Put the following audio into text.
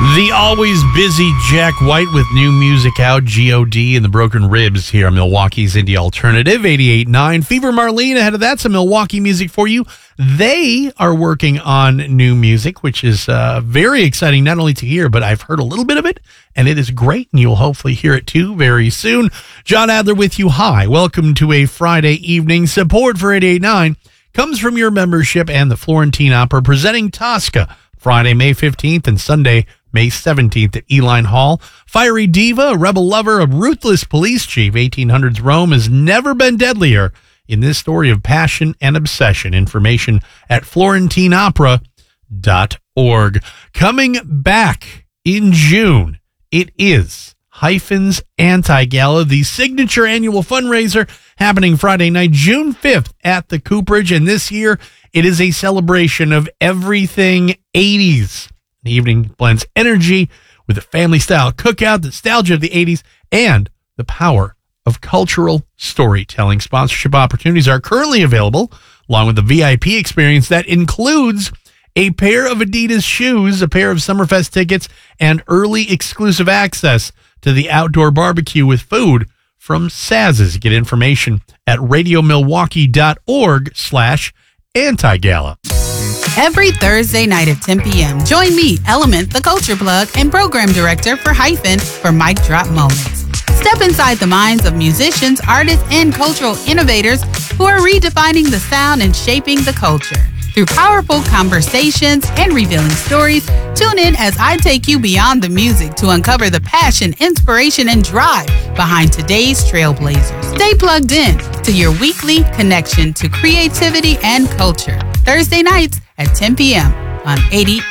The always busy Jack White with new music out, G.O.D. and the Broken Ribs here on Milwaukee's Indie Alternative, 88.9. Fever Marlene ahead of that, some Milwaukee music for you. They are working on new music, which is very exciting, not only to hear, but I've heard a little bit of it, and it is great, and you'll hopefully hear it too very soon. John Adler with you. Hi, welcome to a Friday evening. Support for 88.9 comes from your membership and the Florentine Opera presenting Tosca, Friday, May 15th and Sunday, May 17th at Eline Hall. Fiery diva, a rebel lover, a ruthless police chief, 1800s Rome has never been deadlier in this story of passion and obsession. Information at florentineopera.org. Coming back in June, it is Hyphen's Anti-Gala, the signature annual fundraiser happening Friday night, June 5th at the Cooperage. And this year, it is a celebration of everything 80s. The evening blends energy with a family-style cookout, nostalgia of the 80s, and the power of cultural storytelling. Sponsorship opportunities are currently available, along with the VIP experience that includes a pair of Adidas shoes, a pair of Summerfest tickets, and early exclusive access to the outdoor barbecue with food from Saz's. Get information at radiomilwaukee.org/anti-gala. Every Thursday night at 10 p.m., join me, Element, the Culture Plug, and Program Director for Hyphen for Mic Drop Moments. Step inside the minds of musicians, artists, and cultural innovators who are redefining the sound and shaping the culture. Through powerful conversations and revealing stories, tune in as I take you beyond the music to uncover the passion, inspiration, and drive behind today's trailblazers. Stay plugged in to your weekly connection to creativity and culture. Thursday nights at 10 p.m. on 88.9